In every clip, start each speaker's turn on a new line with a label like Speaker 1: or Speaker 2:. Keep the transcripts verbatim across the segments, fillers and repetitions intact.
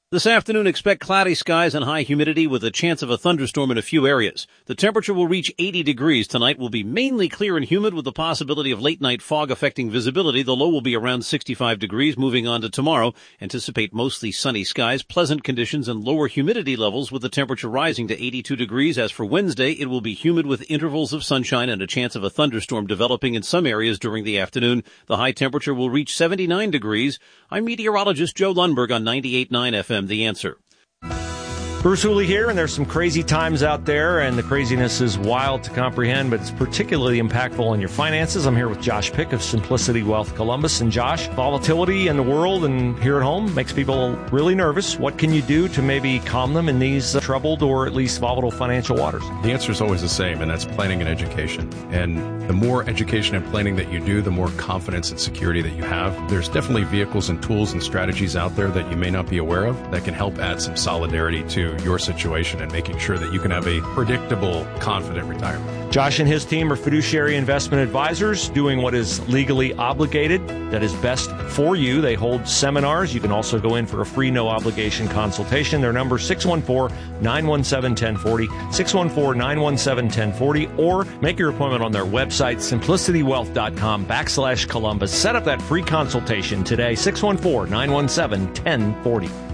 Speaker 1: This afternoon, expect cloudy skies and high humidity with a chance of a thunderstorm in a few areas. The temperature will reach eighty degrees tonight, will be mainly clear and humid with the possibility of late-night fog affecting visibility. The low will be around sixty-five degrees. Moving on to tomorrow, anticipate mostly sunny skies, pleasant conditions, and lower humidity levels with the temperature rising to eighty-two degrees. As for Wednesday, it will be humid with intervals of sunshine and a chance of a thunderstorm developing in some areas during the afternoon. The high temperature will reach seventy-nine degrees. I'm meteorologist Joe Lundberg on ninety-eight point nine F M. The Answer.
Speaker 2: Bruce Hooley here, and there's some crazy times out there, and the craziness is wild to comprehend, but it's particularly impactful on your finances. I'm here with Josh Pick of Simplicity Wealth Columbus. And Josh, volatility in the world and here at home makes people really nervous. What can you do to maybe calm them in these uh, troubled or at least volatile financial waters?
Speaker 3: The answer is always the same, and that's planning and education. And the more education and planning that you do, the more confidence and security that you have. There's definitely vehicles and tools and strategies out there that you may not be aware of that can help add some solidarity to your situation and making sure that you can have a predictable, confident retirement.
Speaker 2: Josh and his team are fiduciary investment advisors doing what is legally obligated, that is best for you. They hold seminars. You can also go in for a free, no-obligation consultation. Their number is six one four, nine one seven, one oh four oh, six one four, nine one seven, one oh four oh, or make your appointment on their website, simplicitywealth.com backslash Columbus. Set up that free consultation today, six one four, nine one seven, one oh four oh.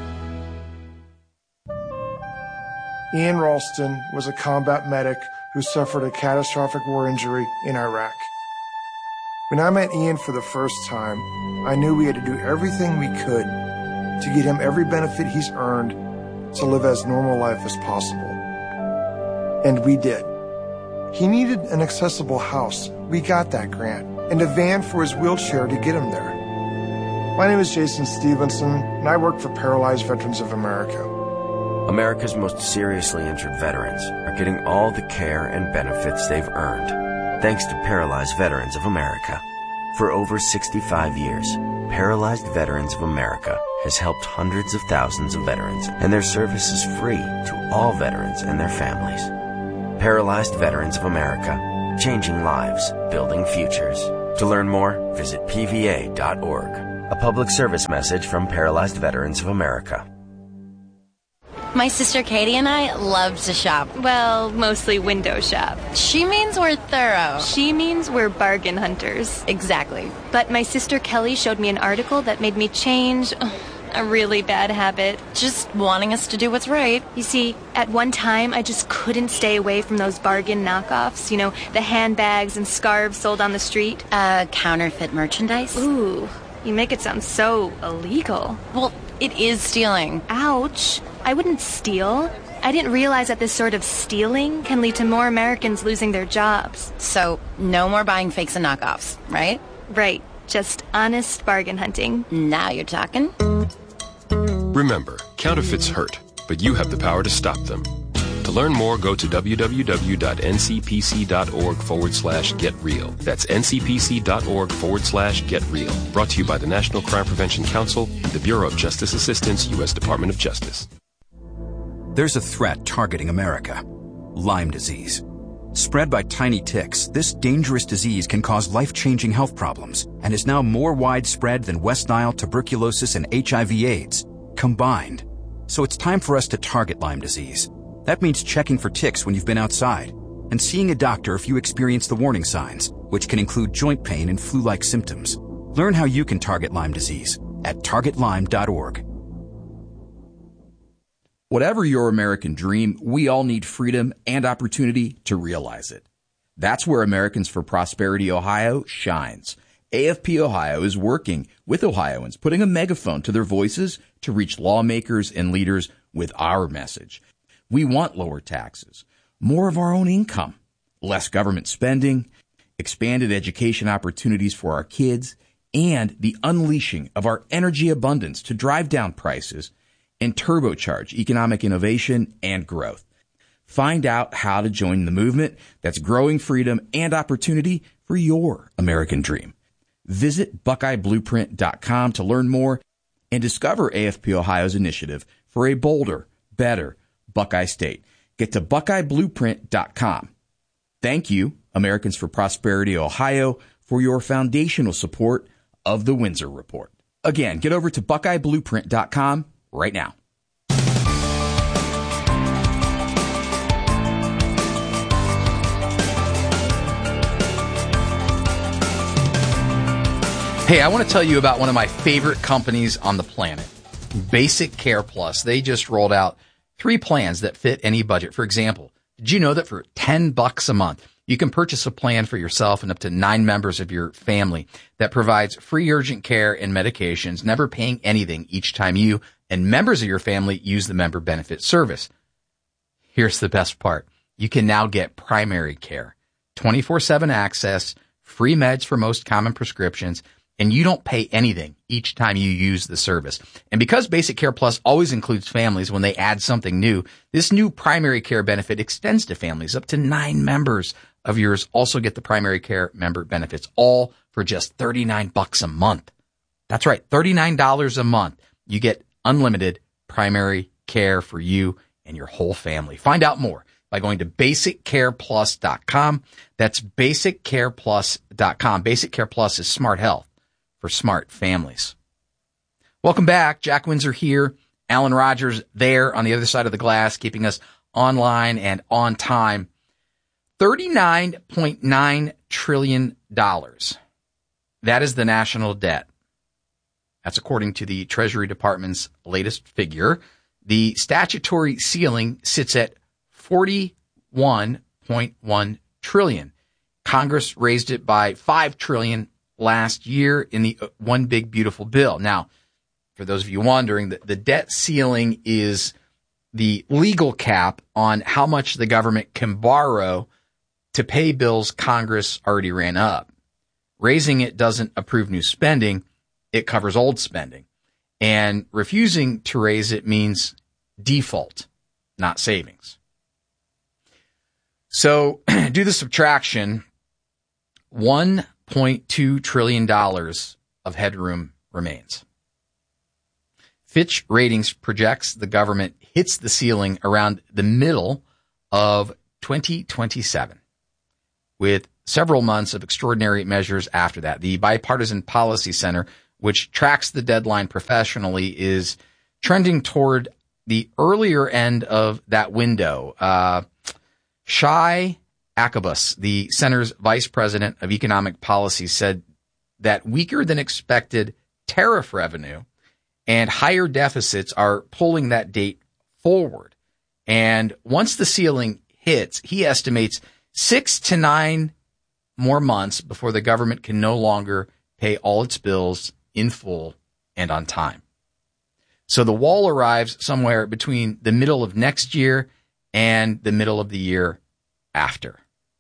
Speaker 4: Ian Ralston was a combat medic who suffered a catastrophic war injury in Iraq. When I met Ian for the first time, I knew we had to do everything we could to get him every benefit he's earned to live as normal life as possible. And we did. He needed an accessible house. We got that grant. And a van for his wheelchair to get him there. My name is Jason Stevenson, and I work for Paralyzed Veterans of America.
Speaker 5: America's most seriously injured veterans are getting all the care and benefits they've earned, thanks to Paralyzed Veterans of America. For over sixty-five years, Paralyzed Veterans of America has helped hundreds of thousands of veterans, and their service is free to all veterans and their families. Paralyzed Veterans of America, changing lives, building futures. To learn more, visit P V A dot org. A public service message from Paralyzed Veterans of America.
Speaker 6: My sister Katie and I love to shop.
Speaker 7: Well, mostly window shop.
Speaker 6: She means we're thorough.
Speaker 7: She means we're bargain hunters.
Speaker 6: Exactly.
Speaker 7: But my sister Kelly showed me an article that made me change a really bad habit.
Speaker 6: Just wanting us to do what's right.
Speaker 7: You see, at one time, I just couldn't stay away from those bargain knockoffs. You know, the handbags and scarves sold on the street.
Speaker 6: Uh, counterfeit merchandise?
Speaker 7: Ooh, you make it sound so illegal.
Speaker 6: Well, it is stealing.
Speaker 7: Ouch. I wouldn't steal. I didn't realize that this sort of stealing can lead to more Americans losing their jobs.
Speaker 6: So, no more buying fakes and knockoffs, right?
Speaker 7: Right. Just honest bargain hunting.
Speaker 6: Now you're talking.
Speaker 8: Remember, counterfeits hurt, but you have the power to stop them. To learn more, go to www.ncpc.org forward slash get real. That's ncpc.org forward slash get real. Brought to you by the National Crime Prevention Council, the Bureau of Justice Assistance, U S Department of Justice.
Speaker 9: There's a threat targeting America. Lyme disease. Spread by tiny ticks, this dangerous disease can cause life-changing health problems and is now more widespread than West Nile, tuberculosis, and H I V AIDS combined. So it's time for us to target Lyme disease. That means checking for ticks when you've been outside and seeing a doctor if you experience the warning signs, which can include joint pain and flu-like symptoms. Learn how you can target Lyme disease at target lyme dot org.
Speaker 10: Whatever your American dream, we all need freedom and opportunity to realize it. That's where Americans for Prosperity Ohio shines. A F P Ohio is working with Ohioans, putting a megaphone to their voices to reach lawmakers and leaders with our message. We want lower taxes, more of our own income, less government spending, expanded education opportunities for our kids, and the unleashing of our energy abundance to drive down prices and turbocharge economic innovation and growth. Find out how to join the movement that's growing freedom and opportunity for your American dream. Visit Buckeye Blueprint dot com to learn more and discover A F P Ohio's initiative for a bolder, better Buckeye State. Get to Buckeye Blueprint dot com. Thank you, Americans for Prosperity Ohio, for your foundational support of the Windsor Report. Again, get over to Buckeye Blueprint dot com right now. Hey, I want to tell you about one of my favorite companies on the planet, Basic Care Plus. They just rolled out three plans that fit any budget. For example, did you know that for ten bucks a month, you can purchase a plan for yourself and up to nine members of your family that provides free urgent care and medications, never paying anything each time you and members of your family use the member benefit service? Here's the best part. You can now get primary care, twenty-four seven access, free meds for most common prescriptions, and you don't pay anything each time you use the service. And because Basic Care Plus always includes families when they add something new, this new primary care benefit extends to families. Up to nine members of yours also get the primary care member benefits, all for just thirty-nine bucks a month. That's right, thirty-nine dollars a month. You get unlimited primary care for you and your whole family. Find out more by going to basic care plus dot com. That's basic care plus dot com. Basic Care Plus is smart health for smart families. Welcome back. Jack Windsor here. Alan Rogers there on the other side of the glass, keeping us online and on time. thirty-nine point nine trillion dollars. That is the national debt. That's according to the Treasury Department's latest figure. The statutory ceiling sits at forty-one point one trillion dollars. Congress raised it by five trillion dollars last year in the One Big Beautiful Bill. Now, for those of you wondering, the, the debt ceiling is the legal cap on how much the government can borrow to pay bills Congress already ran up. Raising it doesn't approve new spending. It covers old spending. And refusing to raise it means default, not savings. So do the subtraction. one point two trillion dollars of headroom remains. Fitch Ratings projects the government hits the ceiling around the middle of twenty twenty-seven, with several months of extraordinary measures after that. The Bipartisan Policy Center, which tracks the deadline professionally, is trending toward the earlier end of that window. Uh, Shai Akabus, the center's vice president of economic policy, said that weaker than expected tariff revenue and higher deficits are pulling that date forward. And once the ceiling hits, he estimates six to nine more months before the government can no longer pay all its bills in full and on time. So the wall arrives somewhere between the middle of next year and the middle of the year after.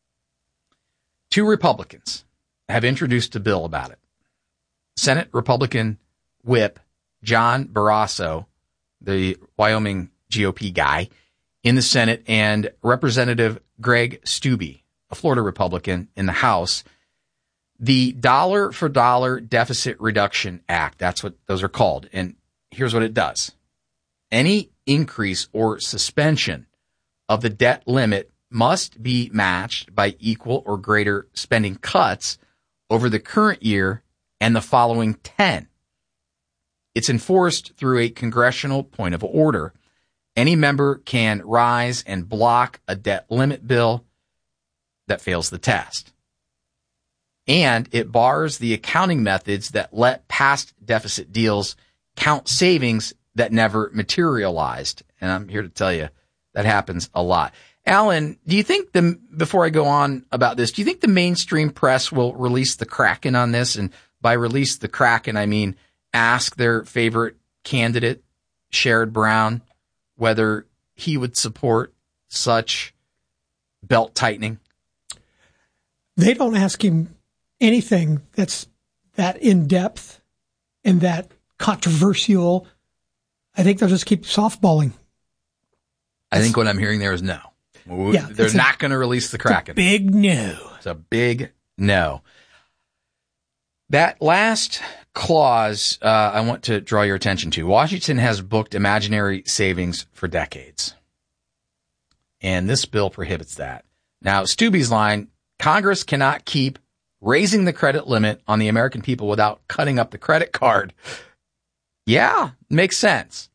Speaker 10: Two Republicans have introduced a bill about it. Senate Republican Whip John Barrasso, the Wyoming G O P guy in the Senate, and Representative Greg Steube, a Florida Republican, in the House. The Dollar for Dollar Deficit Reduction Act, that's what those are called. And here's what it does. Any increase or suspension of the debt limit must be matched by equal or greater spending cuts over the current year and the following ten. It's enforced through a congressional point of order. Any member can rise and block a debt limit bill that fails the test. And it bars the accounting methods that let past deficit deals count savings that never materialized. And I'm here to tell you that happens a lot. Alan, do you think the, before I go on about this, do you think the mainstream press will release the Kraken on this? And by release the Kraken, I mean ask their favorite candidate, Sherrod Brown, whether he would support such belt tightening?
Speaker 11: They don't ask him anything that's that in-depth and that controversial. I think they'll just keep softballing.
Speaker 10: I think what I'm hearing there is no.
Speaker 11: Yeah,
Speaker 10: They're not going to release the Kraken.
Speaker 11: Big no.
Speaker 10: It's a big no. That last clause uh, I want to draw your attention to. Washington has booked imaginary savings for decades. And this bill prohibits that. Now, Steube's line, Congress cannot keep raising the credit limit on the American people without cutting up the credit card. Yeah, makes sense.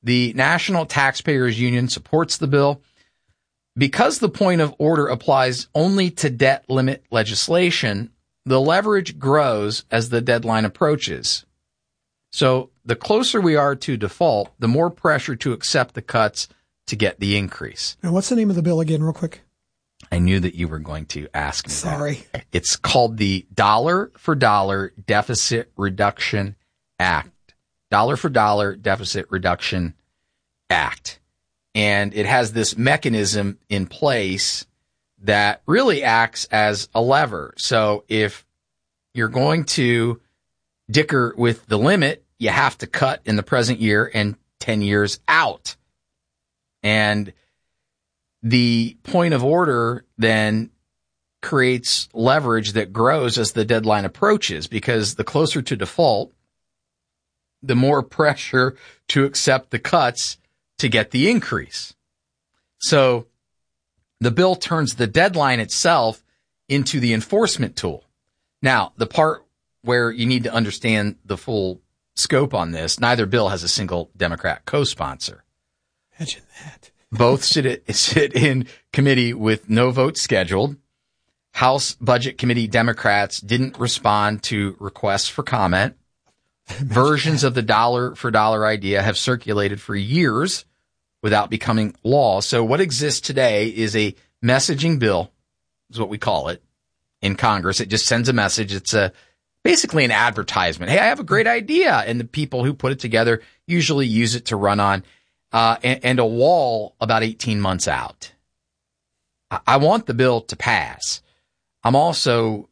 Speaker 10: The National Taxpayers Union supports the bill. Because the point of order applies only to debt limit legislation, the leverage grows as the deadline approaches. So the closer we are to default, the more pressure to accept the cuts to get the increase.
Speaker 11: And what's the name of the bill again, real quick?
Speaker 10: I knew that you were going to ask me
Speaker 11: Sorry.
Speaker 10: that. It's called the Dollar for Dollar Deficit Reduction Act. Dollar for Dollar Deficit Reduction Act. And it has this mechanism in place that really acts as a lever. So if you're going to dicker with the limit, you have to cut in the present year and ten years out. And the point of order then creates leverage that grows as the deadline approaches, because the closer to default, the more pressure to accept the cuts to get the increase. So the bill turns the deadline itself into the enforcement tool. Now, the part where you need to understand the full scope on this, neither bill has a single Democrat co-sponsor.
Speaker 11: Imagine that.
Speaker 10: Both sit, sit in committee with no vote scheduled. House Budget Committee Democrats didn't respond to requests for comment. Versions of the dollar for dollar idea have circulated for years without becoming law. So what exists today is a messaging bill, is what we call it, in Congress. It just sends a message. It's a basically an advertisement. Hey, I have a great idea. And the people who put it together usually use it to run on, uh, and, and a wall about eighteen months out. I, I want the bill to pass. I'm also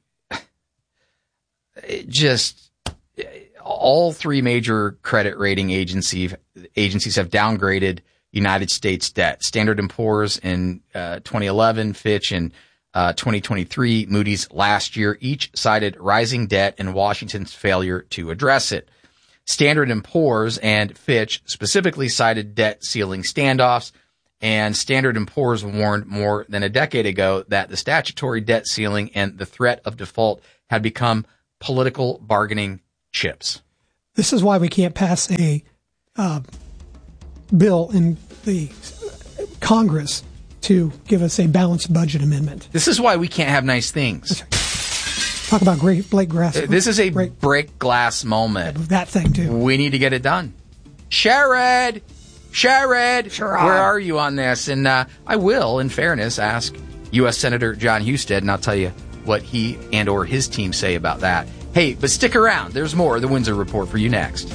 Speaker 10: just... All three major credit rating agency, agencies have downgraded United States debt. Standard and Poor's in uh, twenty eleven, Fitch in uh, twenty twenty-three, Moody's last year, each cited rising debt and Washington's failure to address it. Standard and Poor's and Fitch specifically cited debt ceiling standoffs, and Standard and Poor's warned more than a decade ago that the statutory debt ceiling and the threat of default had become political bargaining chips.
Speaker 11: This is why we can't pass a uh, bill in the Congress to give us a balanced budget amendment.
Speaker 10: This is why we can't have nice things.
Speaker 11: Talk about great Blake Grass.
Speaker 10: This is a
Speaker 11: break,
Speaker 10: break glass moment.
Speaker 11: That thing, too.
Speaker 10: We need to get it done. Sherrod! Sherrod!
Speaker 11: Sherrod.
Speaker 10: Where are you on this? And uh, I will, in fairness, ask U S Senator John Husted, and I'll tell you what he and or his team say about that. Hey, but stick around. There's more of the Windsor Report for you next.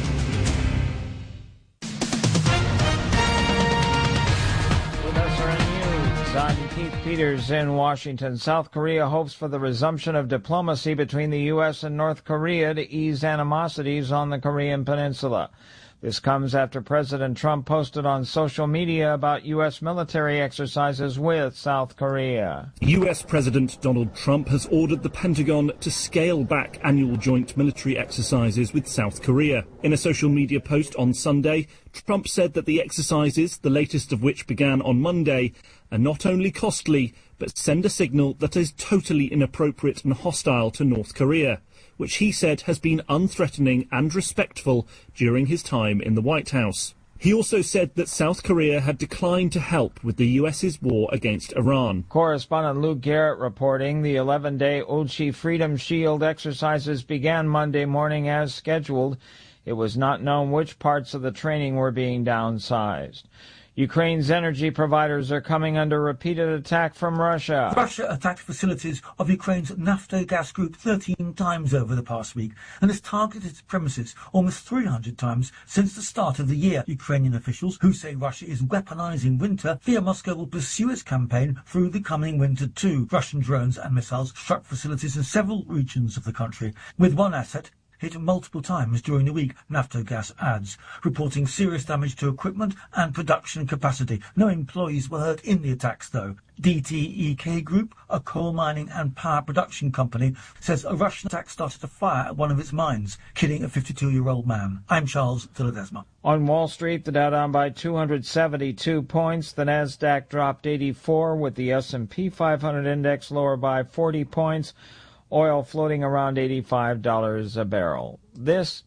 Speaker 12: With S R N News, I'm Keith Peters in Washington. South Korea hopes for the resumption of diplomacy between the U S and North Korea to ease animosities on the Korean Peninsula. This comes after President Trump posted on social media about U S military exercises with South Korea.
Speaker 13: U S President Donald Trump has ordered the Pentagon to scale back annual joint military exercises with South Korea. In a social media post on Sunday, Trump said that the exercises, the latest of which began on Monday, are not only costly, but send a signal that is totally inappropriate and hostile to North Korea, which he said has been unthreatening and respectful during his time in the White House. He also said that South Korea had declined to help with the U S's war against Iran.
Speaker 12: Correspondent Luke Garrett reporting the eleven-day Ulchi Freedom Shield exercises began Monday morning as scheduled. It was not known which parts of the training were being downsized. Ukraine's energy providers are coming under repeated attack from Russia.
Speaker 14: Russia attacked facilities of Ukraine's Naftogaz group thirteen times over the past week and has targeted its premises almost three hundred times since the start of the year. Ukrainian officials, who say Russia is weaponizing winter, fear Moscow will pursue its campaign through the coming winter too. Russian drones and missiles struck facilities in several regions of the country, with one asset hit multiple times during the week, Naftogaz adds, reporting serious damage to equipment and production capacity. No employees were hurt in the attacks, though. D T E K Group, a coal mining and power production company, says a Russian attack started a fire at one of its mines, killing a fifty-two-year-old man. I'm Charles Philadesma.
Speaker 12: On Wall Street, the Dow down by two hundred seventy-two points. The Nasdaq dropped eighty-four, with the S and P five hundred index lower by forty points. Oil floating around eighty-five dollars a barrel. This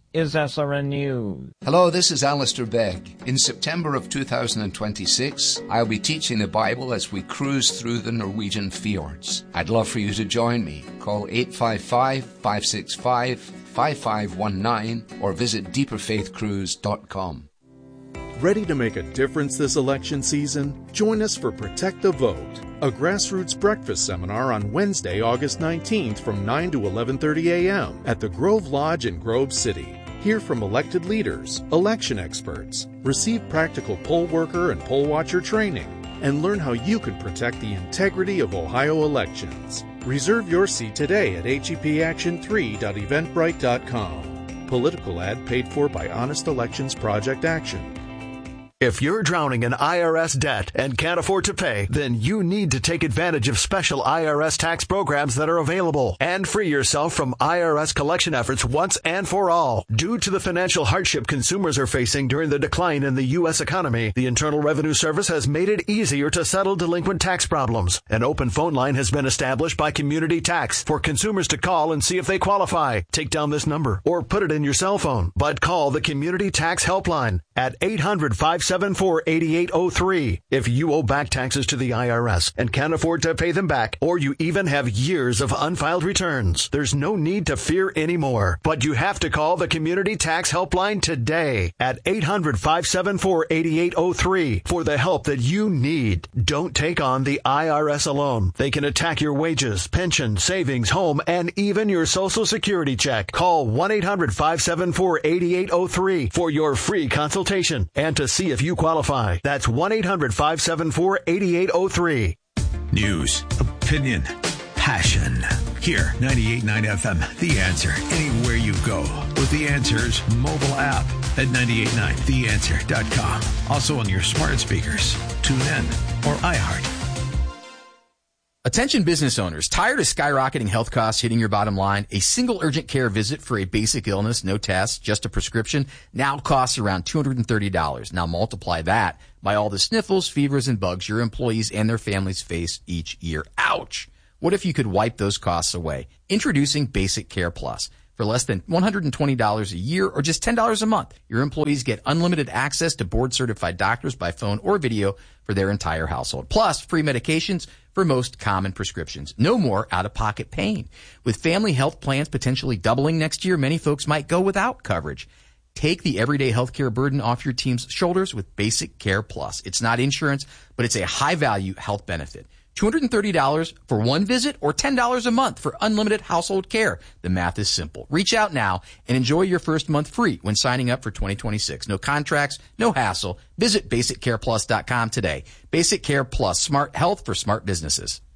Speaker 12: is S R N News.
Speaker 15: Hello, this is Alistair Begg. In September of two thousand twenty-six, I'll be teaching the Bible as we cruise through the Norwegian fjords. I'd love for you to join me. Call eight five five, five six five, five five one nine or visit deeper faith cruise dot com.
Speaker 16: Ready to make a difference this election season? Join us for Protect the Vote, a grassroots breakfast seminar on Wednesday, August nineteenth from nine to eleven thirty a.m. at the Grove Lodge in Grove City. Hear from elected leaders, election experts, receive practical poll worker and poll watcher training, and learn how you can protect the integrity of Ohio elections. Reserve your seat today at H E P action three dot eventbrite dot com. Political ad paid for by Honest Elections Project Action.
Speaker 17: If you're drowning in I R S debt and can't afford to pay, then you need to take advantage of special I R S tax programs that are available and free yourself from I R S collection efforts once and for all. Due to the financial hardship consumers are facing during the decline in the U S economy, the Internal Revenue Service has made it easier to settle delinquent tax problems. An open phone line has been established by Community Tax for consumers to call and see if they qualify. Take down this number or put it in your cell phone, but call the Community Tax Helpline at eight hundred, five seven four, eight eight zero three. If you owe back taxes to the I R S and can't afford to pay them back, or you even have years of unfiled returns, there's no need to fear anymore. But you have to call the Community Tax Helpline today at eight hundred, five seven four, eight eight zero three for the help that you need. Don't take on the I R S alone. They can attack your wages, pension, savings, home, and even your Social Security check. Call one eight hundred, five seven four, eight eight zero three for your free consultation and to see if you qualify. That's one eight hundred, five seven four, eight eight zero three.
Speaker 18: News, opinion, passion. Here, ninety-eight point nine F M, The Answer. Anywhere you go with The Answer's mobile app at ninety-eight point nine the answer dot com. Also on your smart speakers, TuneIn, or iHeart.
Speaker 10: Attention business owners, tired of skyrocketing health costs hitting your bottom line? A single urgent care visit for a basic illness, no tests, just a prescription, now costs around two hundred thirty dollars. Now multiply that by all the sniffles, fevers, and bugs your employees and their families face each year. Ouch! What if you could wipe those costs away? Introducing Basic Care Plus. For less than one hundred twenty dollars a year or just ten dollars a month, your employees get unlimited access to board-certified doctors by phone or video for their entire household. Plus, free medications for most common prescriptions. No more out-of-pocket pain. With family health plans potentially doubling next year, many folks might go without coverage. Take the everyday healthcare burden off your team's shoulders with Basic Care Plus. It's not insurance, but it's a high-value health benefit. two hundred thirty dollars for one visit or ten dollars a month for unlimited household care. The math is simple. Reach out now and enjoy your first month free when signing up for twenty twenty-six. No contracts, no hassle. Visit basic care plus dot com today. Basic Care Plus, smart health for smart businesses.